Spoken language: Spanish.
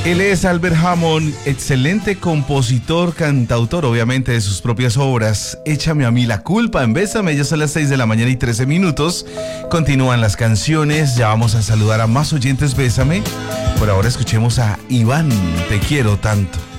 Él es Albert Hammond, excelente compositor, cantautor, obviamente, de sus propias obras. Échame a mí la culpa en Bésame, ya son las 6 de la mañana y 13 minutos. Continúan las canciones, ya vamos a saludar a más oyentes Bésame. Por ahora escuchemos a Iván, Te quiero tanto.